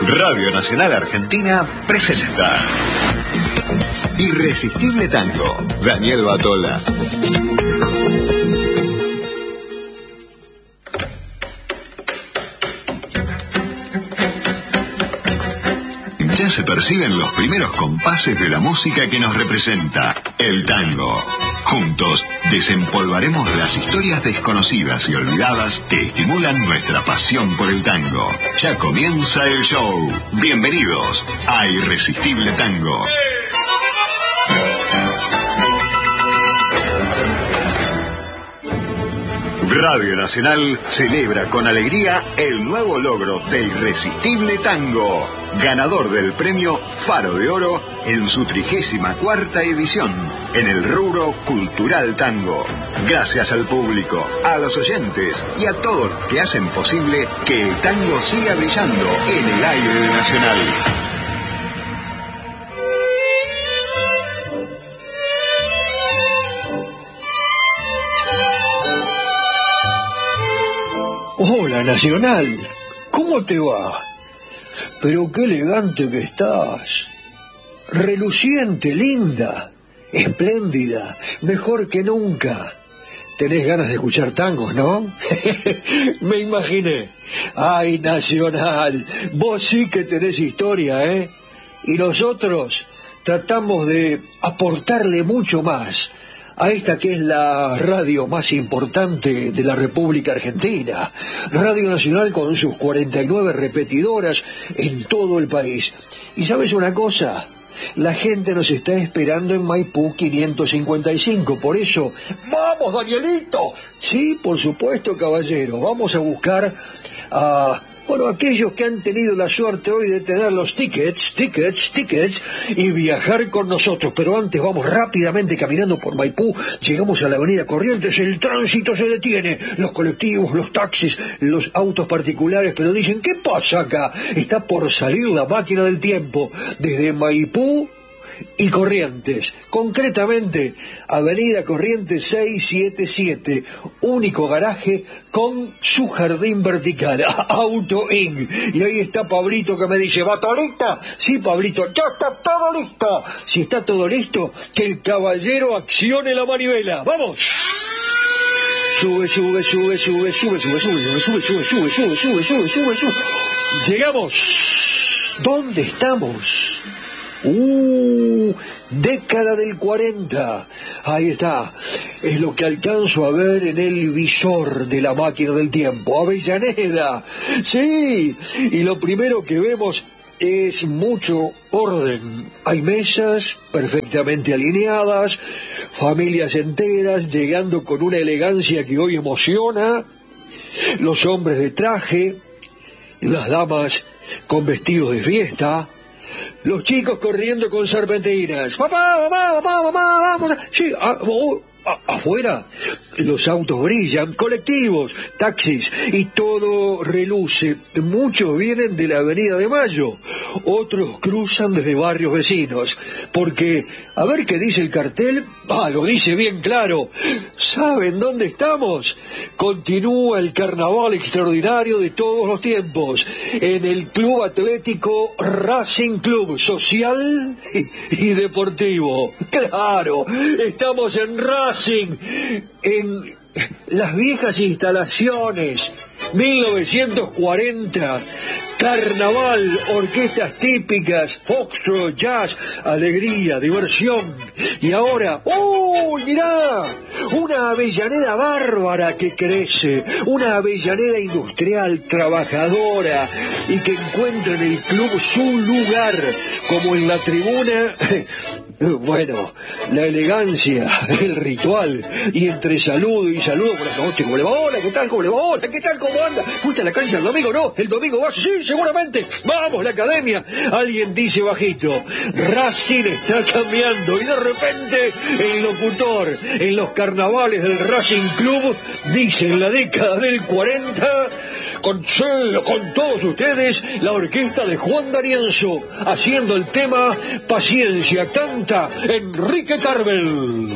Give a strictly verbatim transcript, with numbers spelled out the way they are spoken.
Radio Nacional Argentina presenta Irresistible Tango, Daniel Batola. Ya se perciben los primeros compases de la música que nos representa, el tango. Juntos desempolvaremos las historias desconocidas y olvidadas que estimulan nuestra pasión por el tango. Ya comienza el show. Bienvenidos a Irresistible Tango. Radio Nacional celebra con alegría el nuevo logro de Irresistible Tango, ganador del premio Faro de Oro en su trigésima cuarta edición, en el rubro Cultural Tango. Gracias al público, a los oyentes y a todos los que hacen posible que el tango siga brillando en el aire de Nacional. Hola, Nacional, ¿cómo te va? Pero qué elegante que estás. Reluciente, linda, espléndida, mejor que nunca. Tenés ganas de escuchar tangos, ¿no? Me imaginé. Ay, Nacional, vos sí que tenés historia, ¿eh? Y nosotros tratamos de aportarle mucho más a esta que es la radio más importante de la República Argentina, Radio Nacional, con sus cuarenta y nueve repetidoras en todo el país. ¿Y sabes una cosa? La gente nos está esperando en Maipú quinientos cincuenta y cinco, por eso, ¡vamos, Danielito! Sí, por supuesto, caballero, vamos a buscar a... Bueno, aquellos que han tenido la suerte hoy de tener los tickets, tickets, tickets, y viajar con nosotros. Pero antes vamos rápidamente caminando por Maipú, llegamos a la avenida Corrientes, el tránsito se detiene, los colectivos, los taxis, los autos particulares, pero dicen, ¿qué pasa acá? Está por salir la máquina del tiempo, desde Maipú y Corrientes, concretamente avenida Corrientes seiscientos setenta y siete, único garaje con su jardín vertical, Auto Inc. Y ahí está Pablito que me dice, ¿Batolita? Sí, Pablito, ya está todo listo. Si está todo listo, que el caballero accione la manivela. ¡Vamos! Sube, sube, sube, sube, sube, sube, sube, sube, sube, sube, sube, sube, sube, sube, sube, sube. Llegamos. ¿Dónde estamos? Uh, década del cuarenta, ahí está, es lo que alcanzo a ver en el visor de la máquina del tiempo, Avellaneda, sí, y lo primero que vemos es mucho orden, hay mesas perfectamente alineadas, familias enteras llegando con una elegancia que hoy emociona, los hombres de traje, las damas con vestidos de fiesta, los chicos corriendo con serpentinas. Papá, mamá, mamá, mamá, vamos. Sí, a, a, afuera los autos brillan, colectivos, taxis, y todo reluce. Muchos vienen de la Avenida de Mayo, otros cruzan desde barrios vecinos, porque, a ver qué dice el cartel, ah, lo dice bien claro. ¿Saben dónde estamos? Continúa el carnaval extraordinario de todos los tiempos, en el Club Atlético Racing Club, social y, y deportivo. Claro, estamos en Racing, en las viejas instalaciones, mil novecientos cuarenta, carnaval, orquestas típicas, foxtrot, jazz, alegría, diversión. Y ahora, ¡uy, mirá! Una Avellaneda bárbara que crece, una Avellaneda industrial, trabajadora, y que encuentra en el club su lugar, como en la tribuna. Bueno, la elegancia, el ritual, y entre saludo y saludo, buenas noches, ¿cómo le va? Hola, ¿qué tal? ¿Cómo le va? Hola, ¿qué tal? ¿Cómo anda? ¿Fuiste a la cancha el domingo? No, el domingo vas, sí, seguramente. Vamos, la academia. Alguien dice bajito, Racing está cambiando, y de repente el locutor en los carnavales del Racing Club dice, en la década del cuarenta, con, con todos ustedes, la orquesta de Juan D'Arienzo, haciendo el tema Paciencia, canta Enrique Carmel.